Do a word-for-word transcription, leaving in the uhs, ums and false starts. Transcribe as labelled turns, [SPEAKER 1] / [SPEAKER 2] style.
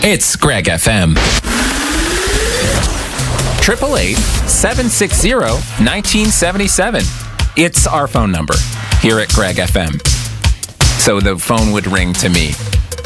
[SPEAKER 1] It's Greg F M. Triple eight seven six zero nineteen seventy seven. It's our phone number here at Greg F M. So the phone would ring to me.